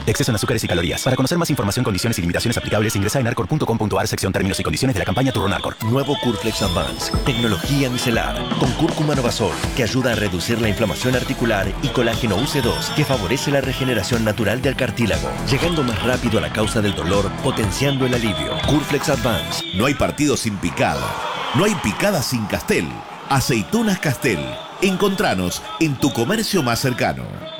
Exceso en azúcares y calorías. Para conocer más información, condiciones y limitaciones aplicables, ingresa en narcor.com.ar, sección términos y condiciones de la campaña Turro Narcor. Nuevo Curflex Advance, tecnología micelar, con cúrcuma novasol, que ayuda a reducir la inflamación articular, y colágeno UC2, que favorece la regeneración natural del cartílago, llegando más rápido a la causa del dolor, potenciando el alivio. Curflex Advance. No hay partido sin picada. No hay picada sin Castel. Aceitunas Castel. Encontranos en tu comercio más cercano.